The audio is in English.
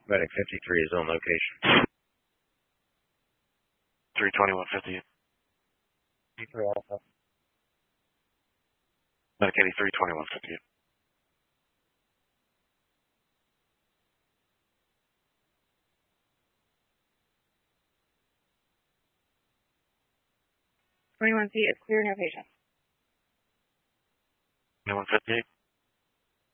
Medic 53 is on location. 32158. 53 Alpha. Medic 83, 2158. C is clear, no patient. 2158.